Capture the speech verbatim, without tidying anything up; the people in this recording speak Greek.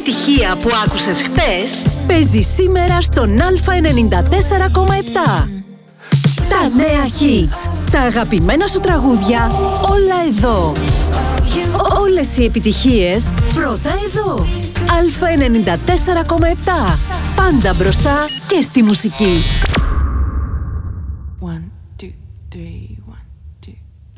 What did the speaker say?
επιτυχία που άκουσες χθες παίζει σήμερα στον Α ενενήντα τέσσερα κόμμα επτά. Τα νέα hits, τα αγαπημένα σου τραγούδια, όλα εδώ. Όλες οι επιτυχίες πρώτα εδώ. Α ενενήντα τέσσερα κόμμα επτά. Πάντα μπροστά και στη μουσική. One, two, three.